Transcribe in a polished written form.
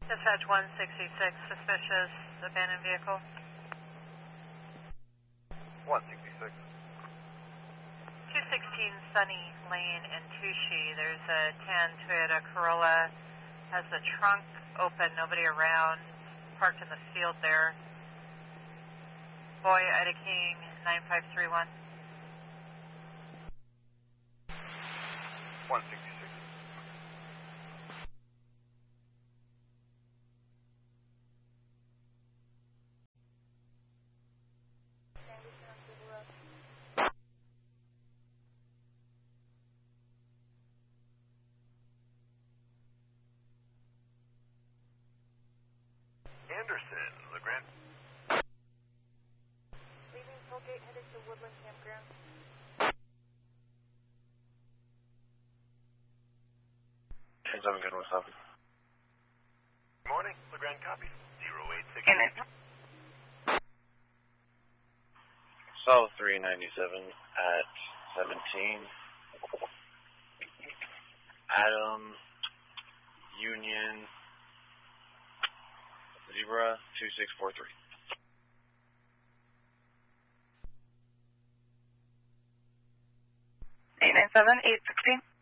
Dispatch 166, suspicious abandoned vehicle. 166. 216 Sunny Lane in Touchy. There's a tan Toyota Corolla, has the trunk open, nobody around, parked in the field there. Boy, Ida King, 9531. 166. Anderson, LeGrand. Leaving Tollgate, headed to Woodland Campground. Hey, I'm good. What's up? Morning, LeGrand copy. 0868. South 397 at 17. Adam, Union, Zebra 2643. 897, 816.